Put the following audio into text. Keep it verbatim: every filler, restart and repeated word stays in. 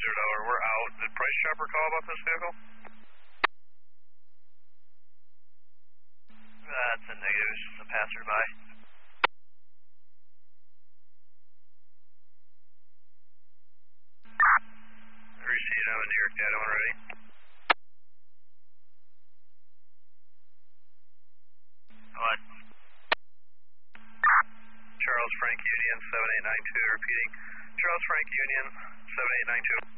zero dollar, we're out. Did Price Chopper call about this vehicle? That's a negative, it's just a passerby. Receipt, I'm a New York data one ready. What? Charles Frank Union, seven eight nine two, repeating. Charles Frank Union, seven eight nine two.